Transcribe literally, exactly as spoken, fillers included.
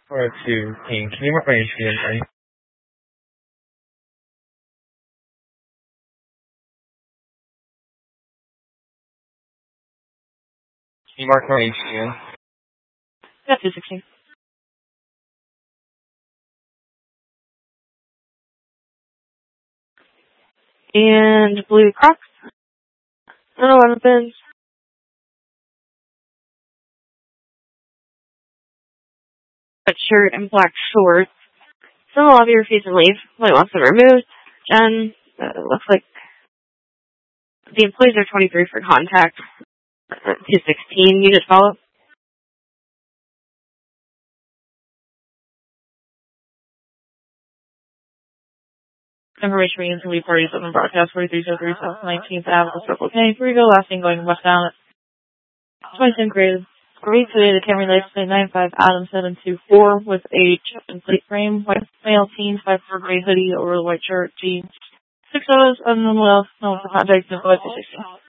Or two, King. Can you mark my H P in, right? Can you mark my H P in? Yeah, two sixteen. And blue Crocs. And eleven pins. A shirt and black shorts. So the lobby refuse and leave. Light wants them removed. Jen, uh, looks like the employees are twenty-three for contact. Uh, two sixteen. You just follow. Information meetings can be parties open broadcast forty-three oh three South nineteenth Avenue, Circle K. Three go last thing going westbound at twenty-seven grade. Great today, the Camry license plate nine five Adam seven two four with a chip and plate frame. White male teen, five four gray hoodie over the white shirt, jeans. Six others, other than else, no one for contact, no five sixteen.